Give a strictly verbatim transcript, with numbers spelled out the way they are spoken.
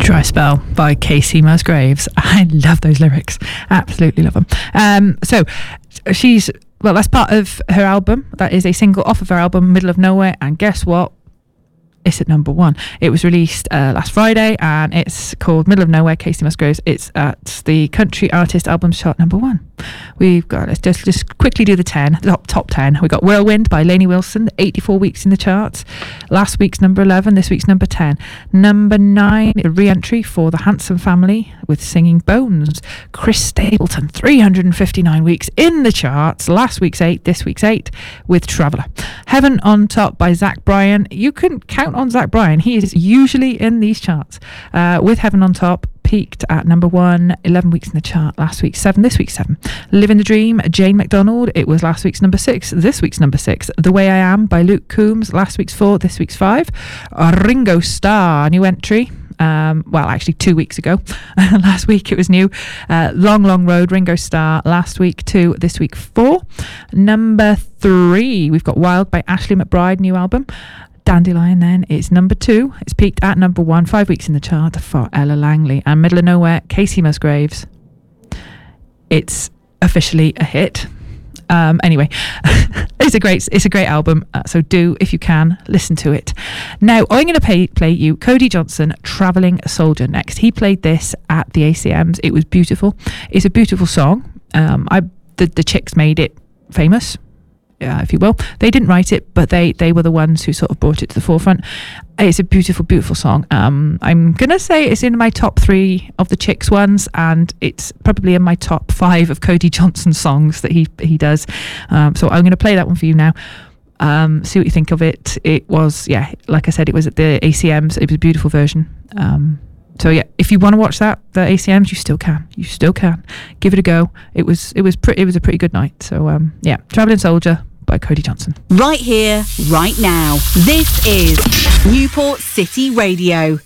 Dry Spell by Casey Musgraves. I love those lyrics. Absolutely love them. Um, so she's, well, that's part of her album. That is a single off of her album, Middle of Nowhere. And guess what? It's at number one. It was released uh, last Friday, and it's called Middle of Nowhere, Casey Musgraves. It's at the Country Artist Albums chart number one. We've got, let's just, just quickly do the ten, the top, top ten. We've got Whirlwind by Lainey Wilson, eighty-four weeks in the charts. Last week's number eleven, this week's number ten. Number nine, a re-entry for the Handsome Family with Singing Bones. Chris Stapleton, three hundred fifty-nine weeks in the charts. Last week's eight, this week's eight, with Traveller. Heaven on Top by Zach Bryan. You can count on Zach Bryan. He is usually in these charts. Uh, with Heaven on Top, peaked at number one, eleven weeks in the chart. Last week seven, this week seven. Living the Dream, Jane McDonald. It was last week's number six, this week's number six. The Way I Am by Luke Combs. Last week's four, this week's five. Uh, Ringo Starr, new entry. Um, well, actually two weeks ago. Last week it was new. Uh, Long Long Road, Ringo Starr. Last week two, this week four. Number three, we've got Wild by Ashley McBryde, new album. Dandelion then, it's number two. It's peaked at number one, five weeks in the chart for Ella Langley. And Middle of Nowhere, Casey Musgraves. It's officially a hit. Um, anyway, it's a great it's a great album, uh, so do, if you can, listen to it. Now, I'm going to play, play you Cody Johnson, Travelling Soldier, next. He played this at the A C Ms. It was beautiful. It's a beautiful song. Um, I the, the Chicks made it famous, uh, if you will. They didn't write it, but they, they were the ones who sort of brought it to the forefront. It's a beautiful, beautiful song. Um, I'm going to say it's in my top three of the Chicks ones, and it's probably in my top five of Cody Johnson's songs that he, he does. Um, so I'm going to play that one for you now. Um, see what you think of it. It was, yeah, like I said, it was at the A C Ms. It was a beautiful version. Um, so yeah, if you want to watch that, the A C Ms, you still can. You still can. Give it a go. It was, it was pretty, it was a pretty good night. So um, yeah, Travelling Soldier by Cody Johnson. Right here, right now. This is Newport City Radio.